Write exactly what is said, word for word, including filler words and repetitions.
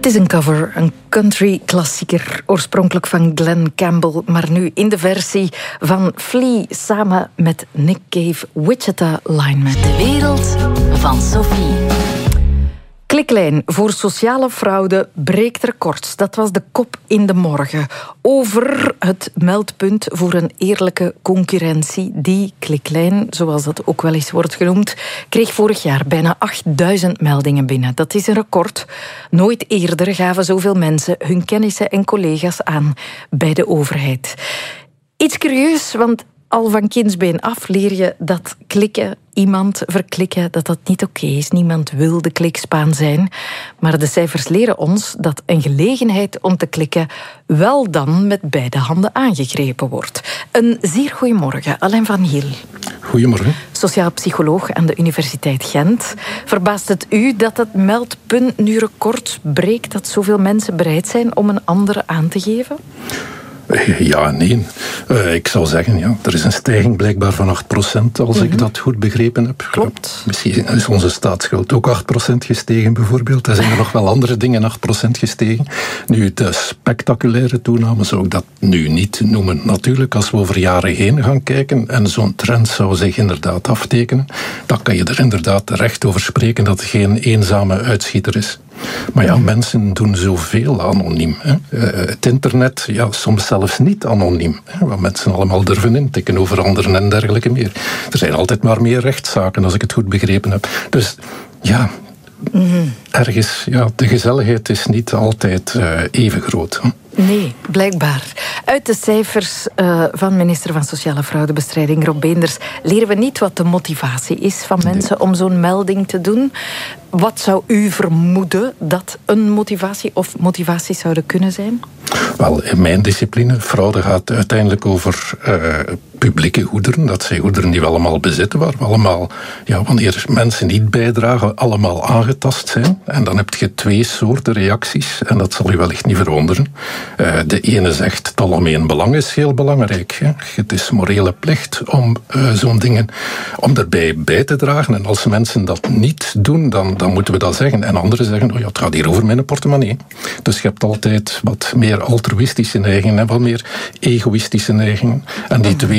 Het is een cover, een country klassieker, oorspronkelijk van Glen Campbell, maar nu in de versie van Flea samen met Nick Cave, Wichita Lineman. De wereld van Sophie. Kliklijn voor sociale fraude breekt records. Dat was de kop in de morgen. Over het meldpunt voor een eerlijke concurrentie. Die Kliklijn, zoals dat ook wel eens wordt genoemd, kreeg vorig jaar bijna achtduizend meldingen binnen. Dat is een record. Nooit eerder gaven zoveel mensen hun kennissen en collega's aan bij de overheid. Iets curieus, want al van kindsbeen af leer je dat klikken, iemand verklikken, dat dat niet oké is. Niemand wil de klikspaan zijn. Maar de cijfers leren ons dat een gelegenheid om te klikken wel dan met beide handen aangegrepen wordt. Een zeer goeiemorgen, Alain van Hiel. Goedemorgen. Sociaal psycholoog aan de Universiteit Gent. Verbaast het u dat het meldpunt nu records breekt, dat zoveel mensen bereid zijn om een andere aan te geven? Ja, nee. Uh, ik zou zeggen, ja, er is een stijging blijkbaar van acht procent, als mm-hmm. ik dat goed begrepen heb. Klopt. Uh, misschien is onze staatsschuld ook acht procent gestegen, bijvoorbeeld. Er zijn er nog wel andere dingen acht procent gestegen. Nu, de spectaculaire toename zou ik dat nu niet noemen. Natuurlijk, als we over jaren heen gaan kijken en zo'n trend zou zich inderdaad aftekenen, dan kan je er inderdaad recht over spreken dat het geen eenzame uitschieter is. Maar ja, mensen doen zoveel anoniem. Hè. Uh, het internet, ja, soms zelfs niet anoniem. Hè, wat mensen allemaal durven intikken over anderen en dergelijke meer. Er zijn altijd maar meer rechtszaken, als ik het goed begrepen heb. Dus ja, mm-hmm. ergens, ja, de gezelligheid is niet altijd uh, even groot. Hè. Nee, blijkbaar. Uit de cijfers uh, van minister van Sociale Fraudebestrijding Rob Beenders leren we niet wat de motivatie is van mensen nee. om zo'n melding te doen. Wat zou u vermoeden dat een motivatie of motivaties zouden kunnen zijn? Wel, in mijn discipline, fraude gaat uiteindelijk over uh, publieke goederen. Dat zijn goederen die we allemaal bezitten, waar we allemaal, ja, wanneer mensen niet bijdragen, allemaal aangetast zijn. En dan heb je twee soorten reacties, en dat zal u wellicht niet verwonderen. Uh, de ene zegt, het algemeen belang is heel belangrijk. Hè. Het is morele plicht om uh, zo'n dingen, om erbij bij te dragen. En als mensen dat niet doen, dan, dan moeten we dat zeggen. En anderen zeggen, oh ja, het gaat hier over mijn portemonnee. Dus je hebt altijd wat meer altruïstische neigingen en wat meer egoïstische neigingen. En die twee